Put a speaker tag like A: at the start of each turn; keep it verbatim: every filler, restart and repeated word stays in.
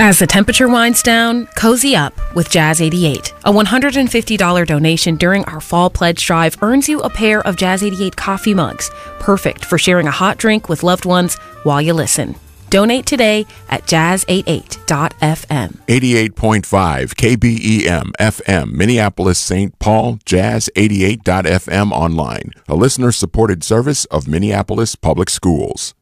A: As the temperature winds down, cozy up with Jazz eighty-eight. A one hundred fifty dollars donation during our fall pledge drive earns you a pair of Jazz eighty-eight coffee mugs, perfect for sharing a hot drink with loved ones while you listen. Donate today at jazz eighty-eight dot f m.
B: eighty-eight point five K B E M F M, Minneapolis, Saint Paul, jazz eighty-eight dot f m online, a listener-supported service of Minneapolis Public Schools.